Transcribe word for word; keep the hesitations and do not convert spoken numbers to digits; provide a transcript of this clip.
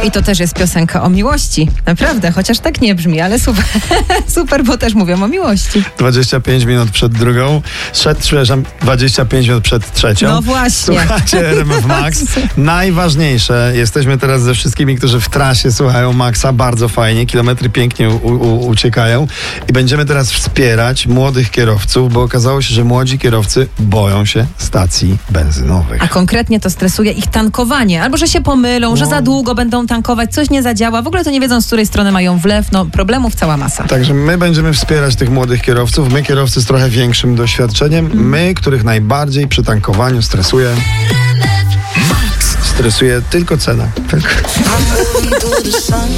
I to też jest piosenka o miłości. Naprawdę, chociaż tak nie brzmi, ale super, super, bo też mówią o miłości. dwadzieścia pięć minut przed drugą, przed, przepraszam, dwadzieścia pięć minut przed trzecią. No właśnie. Słuchajcie R M F Max. Najważniejsze, jesteśmy teraz ze wszystkimi, którzy w trasie słuchają Maxa, bardzo fajnie, kilometry pięknie u, u, uciekają i będziemy teraz wspierać młodych kierowców, bo okazało się, że młodzi kierowcy boją się stacji benzynowych. A konkretnie to stresuje ich tankowanie, albo że się pomylą, no. że za długo będą tankować, coś nie zadziała, w ogóle to nie wiedzą, z której strony mają wlew, no problemów cała masa. Także my będziemy wspierać tych młodych kierowców, my kierowcy z trochę większym doświadczeniem, mm. my, których najbardziej przy tankowaniu stresuje Max. Stresuje tylko cena. Tylko.